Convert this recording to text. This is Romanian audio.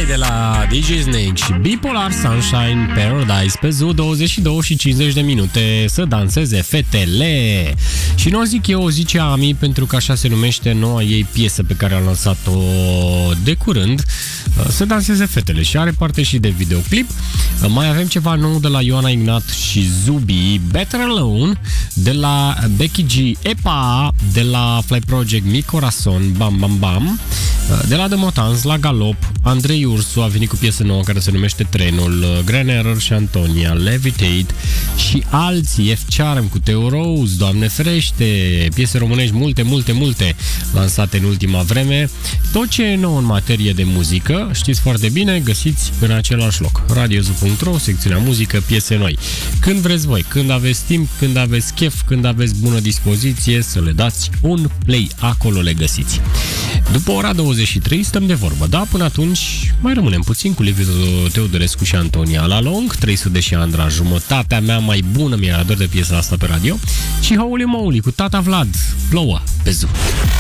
Sky de la DJ Snake și Bipolar Sunshine Paradise pe Zoo, 22 și 50 de minute să danseze fetele. Și nu o zic eu, o zice Ami, pentru că așa se numește noua ei piesă pe care a lansat-o de curând, să danseze fetele, și are parte și de videoclip. Mai avem ceva nou de la Ioana Ignat și Zubi, Better Alone, de la Becky G, Epa, de la Fly Project, Mi Corazon, Bam Bam Bam, de la The Motans, la Galop, Andrei Ursu a venit cu piesă nouă care se numește Trenul, Grand Error și Antonia, Levitate și alții, F. Charm cu Teo Rose, Doamne ferește, piese românești multe lansate în ultima vreme. Tot ce e nou în materie de muzică, știți foarte bine, găsiți în același loc. radiozu.ro, secțiunea muzică, piese noi. Când vreți voi, când aveți timp, când aveți chef, când aveți bună dispoziție să le dați un play, acolo le găsiți. După ora 23 stăm de vorbă, da? Până atunci mai rămânem puțin cu Liviu Teodorescu și Antonia la Long, 300 și Andra, jumătatea mea mai bună, mi-era dor de piesa asta pe radio, și Holy Moly cu Tata Vlad, Plouă pe Zoo.